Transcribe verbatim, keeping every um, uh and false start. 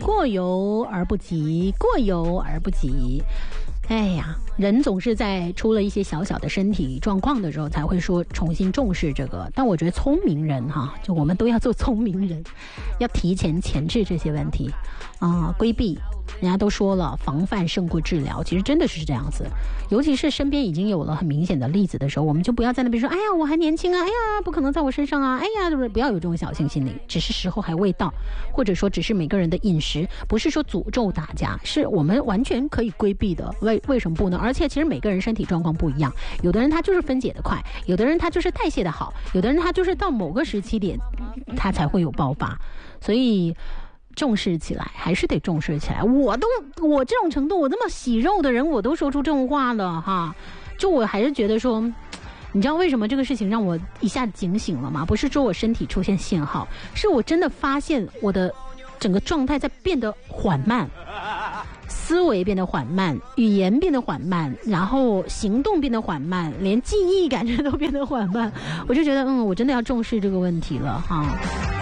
过犹而不及，过犹而不及。哎呀，人总是在出了一些小小的身体状况的时候才会说重新重视这个，但我觉得聪明人哈，就我们都要做聪明人，要提前前置这些问题啊、呃，规避。人家都说了，防范胜过治疗，其实真的是这样子。尤其是身边已经有了很明显的例子的时候，我们就不要在那边说，哎呀，我还年轻啊，哎呀，不可能在我身上啊，哎呀，就是不要有这种侥幸心理，只是时候还未到，或者说只是每个人的饮食，不是说诅咒大家，是我们完全可以规避的。为为什么不呢？而且其实每个人身体状况不一样，有的人他就是分解的快，有的人他就是代谢的好，有的人他就是到某个时期点他才会有爆发，所以重视起来，还是得重视起来。我都我这种程度，我这么喜肉的人，我都说出这种话了哈。就我还是觉得说，你知道为什么这个事情让我一下警醒了吗？不是说我身体出现信号，是我真的发现我的整个状态在变得缓慢，思维变得缓慢，语言变得缓慢，然后行动变得缓慢，连记忆感觉都变得缓慢。我就觉得，嗯，我真的要重视这个问题了哈。